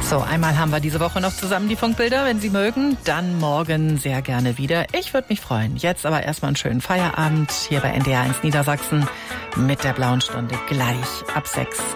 So, einmal haben wir diese Woche noch zusammen die Funkbilder. Wenn Sie mögen, dann morgen sehr gerne wieder. Ich würde mich freuen. Jetzt aber erstmal einen schönen Feierabend hier bei NDR 1 Niedersachsen mit der Blauen Stunde gleich ab 6.